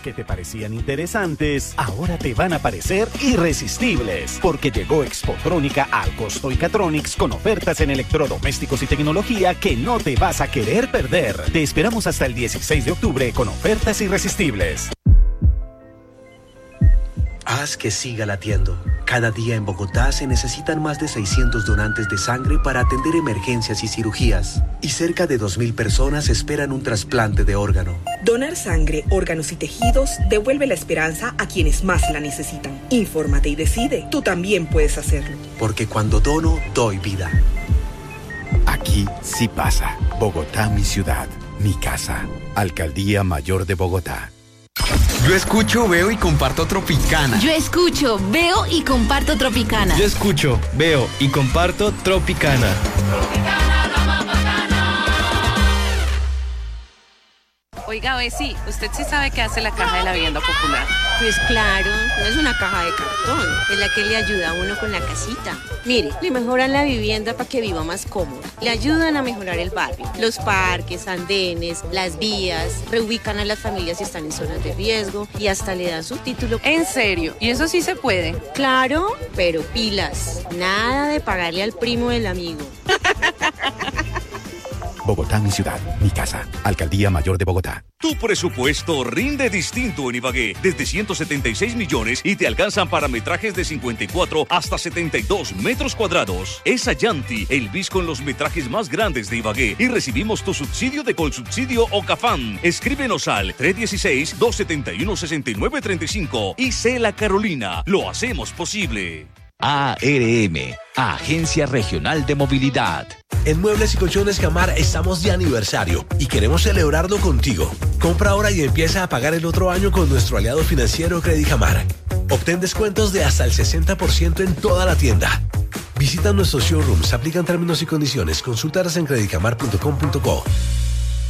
que te parecían interesantes, ahora te van a parecer irresistibles, porque llegó Expotrónica al Costo y Catronics con ofertas en electrodomésticos y tecnología que no te vas a querer perder. Te esperamos hasta el 16 de octubre con ofertas irresistibles. Haz que siga latiendo. Cada día en Bogotá se necesitan más de 600 donantes de sangre para atender emergencias y cirugías. Y cerca de 2.000 personas esperan un trasplante de órgano. Donar sangre, órganos y tejidos devuelve la esperanza a quienes más la necesitan. Infórmate y decide. Tú también puedes hacerlo. Porque cuando dono, doy vida. Aquí sí pasa. Bogotá, mi ciudad, mi casa. Alcaldía Mayor de Bogotá. Yo escucho, veo y comparto Tropicana. Yo escucho, veo y comparto Tropicana. Yo escucho, veo y comparto Tropicana. Tropicana, la más bacana. Oiga, Bessie, ¿usted sí sabe qué hace la Caja de la Vivienda Popular? Pues claro, no es una caja de cartón, es la que le ayuda a uno con la casita. Mire, le mejoran la vivienda para que viva más cómoda. Le ayudan a mejorar el barrio, los parques, andenes, las vías, reubican a las familias si están en zonas de riesgo y hasta le dan su título. ¿En serio? ¿Y eso sí se puede? Claro, pero pilas, nada de pagarle al primo del amigo. Bogotá, mi ciudad, mi casa. Alcaldía Mayor de Bogotá. Tu presupuesto rinde distinto en Ibagué. Desde 176 millones y te alcanzan para metrajes de 54 hasta 72 metros cuadrados. Es Allanti, el bis con los metrajes más grandes de Ibagué. Y recibimos tu subsidio de Colsubsidio o Cafam. Escríbenos al 316-271-6935 y sé la Carolina. Lo hacemos posible. ARM, Agencia Regional de Movilidad. En Muebles y Colchones Camar estamos de aniversario y queremos celebrarlo contigo. Compra ahora y empieza a pagar el otro año con nuestro aliado financiero Credicamar. Obtén descuentos de hasta el 60% en toda la tienda. Visita nuestros showrooms, aplican términos y condiciones. Consúltalas en credicamar.com.co.